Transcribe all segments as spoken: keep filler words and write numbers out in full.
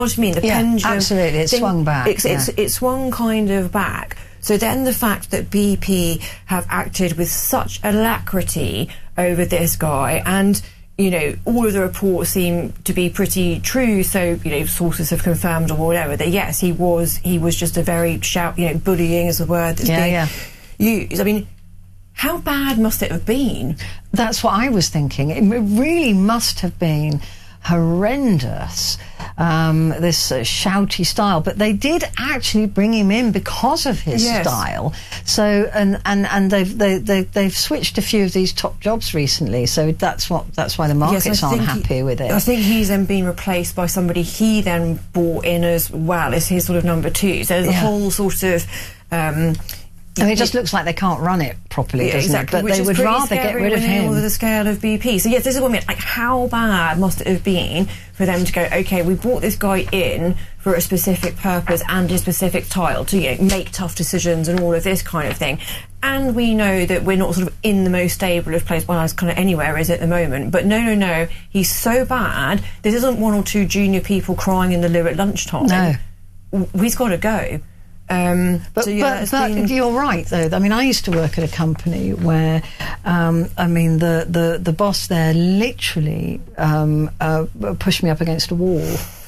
What do you mean? The yeah, pendulum. Absolutely, it thing, swung back. It's, yeah. it's, it swung kind of back. So then the fact that B P have acted with such alacrity over this guy, and, you know, all of the reports seem to be pretty true, so, you know, sources have confirmed or whatever, that yes, he was he was just a very shout, you know, bullying is the word that's yeah, being yeah. used. I mean, how bad must it have been? That's what I was thinking. It really must have been horrendous, um, this uh, shouty style, but they did actually bring him in because of his yes. style. So and and and they've they, they they've switched a few of these top jobs recently. So that's what that's why the markets yes, aren't he, happy with it. I think he's then been replaced by somebody he then brought in as well as his sort of number two. So there's a yeah. whole sort of. Um, I mean, it just looks like they can't run it properly, yeah, doesn't exactly, it? But which they is would rather scary get rid of him. With the scale of B P. So yes, this is what I mean. Like, how bad must it have been for them to go, okay, we brought this guy in for a specific purpose and a specific title to, you know, make tough decisions and all of this kind of thing. And we know that we're not sort of in the most stable of place, well, as kind of anywhere is at the moment. But no, no, no, he's so bad. This isn't one or two junior people crying in the loo at lunchtime. No. He's got to go. Um, but so, yeah, but, but been... you're right, though. I mean, I used to work at a company where, um, I mean, the, the, the boss there literally um, uh, pushed me up against a wall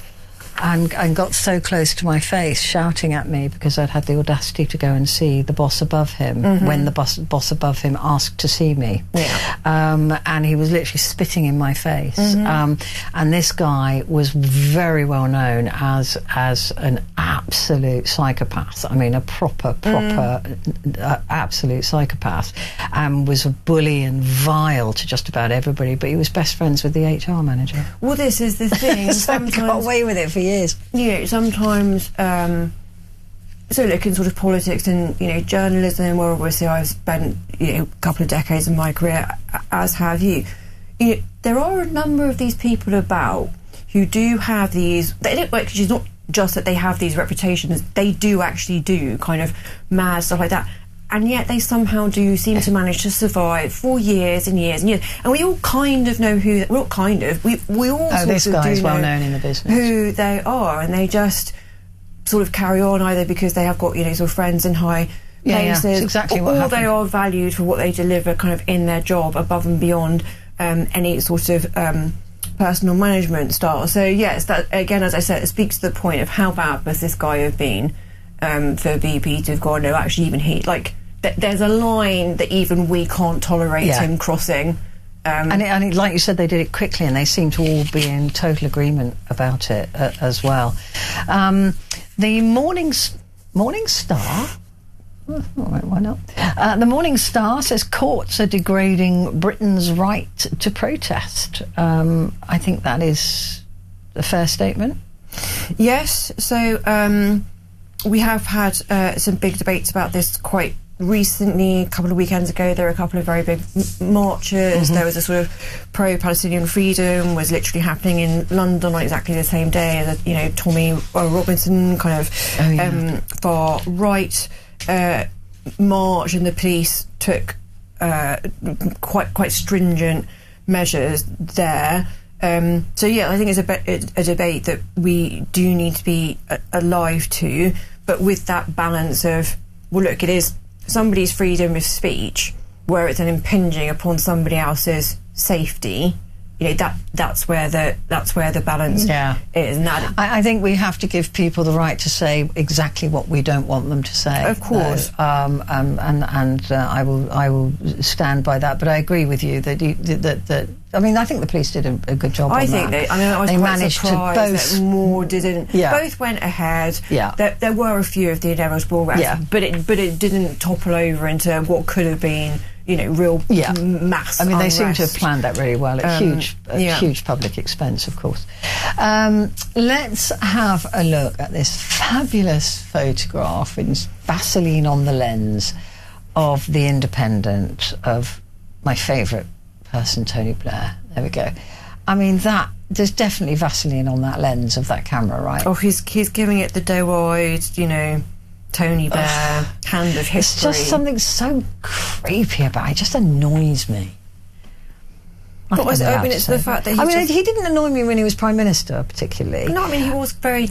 and, and got so close to my face, shouting at me because I'd had the audacity to go and see the boss above him mm-hmm. when the boss, boss above him asked to see me. Yeah. Um, and he was literally spitting in my face. Mm-hmm. Um, and this guy was very well known as as an absolute psychopath. I mean, a proper, proper, mm. uh, absolute psychopath. And was a bully and vile to just about everybody. But he was best friends with the H R manager. Well, this is the thing. So he got away with it for years. You know, sometimes, um, so look, in sort of politics and, you know, journalism, where obviously I've spent, you know, a couple of decades of my career, as have you. You know, there are a number of these people about who do have these, they don't work, it's not just that they have these reputations, they do actually do kind of mad stuff like that. And yet they somehow do seem to manage to survive for years and years and years. And we all kind of know who... Well, not kind of. We, we all oh, sort this of guy's do well know known in the business. who they are, and they just sort of carry on either because they have got, you know, sort of friends in high yeah, places, yeah, that's exactly or, what or happened. they are valued for what they deliver kind of in their job above and beyond um, any sort of um, personal management style. So, yes, that again, as I said, it speaks to the point of how bad must this guy have been um, for B P to have gone, no, actually even he... like. There's a line that even we can't tolerate yeah. him crossing. Um, and, it, and it, like you said, they did it quickly, and they seem to all be in total agreement about it uh, as well. Um, the Morning, Morning Star... Oh, all right, why not? Uh, the Morning Star says courts are degrading Britain's right to protest. Um, I think that is a fair statement. Yes, so um, we have had uh, some big debates about this quite recently. A couple of weekends ago there were a couple of very big m marches. Mm-hmm. There was a sort of pro-Palestinian freedom was literally happening in London on exactly the same day as, you know, Tommy uh, Robinson kind of oh, yeah. um, far right uh, march, and the police took uh, quite quite stringent measures there. Um, so yeah, I think it's a, a debate that we do need to be a alive to, but with that balance of, well, look, it is somebody's freedom of speech where it's an impinging upon somebody else's safety. You know, that that's where the that's where the balance yeah. is. And that I, I think we have to give people the right to say exactly what we don't want them to say. Of course, um, um, and and uh, I will I will stand by that. But I agree with you that you, that that. I mean, I think the police did a, a good job. I on think that. they. I mean, I was they quite managed surprised to both. That more didn't. Yeah. Both went ahead. Yeah. There, there were a few of the inevitable arrests, yeah. but it but it didn't topple over into what could have been, you know, real yeah. mass. I mean, unrest. they seem to have planned that really well at um, huge, at yeah. huge public expense, of course. Um, let's have a look at this fabulous photograph in Vaseline on the lens of The Independent of my favourite person, Tony Blair. There we go. I mean, that there's definitely Vaseline on that lens of that camera, right? Oh, he's he's giving it the doe-eyed, you know, Tony Blair Ugh. hand of history. It's just something so creepy about it. It just annoys me. I What think was it? I'm I allowed mean, to it's say the fact that he I mean, just- he didn't annoy me when he was Prime Minister, particularly. No, I mean he was very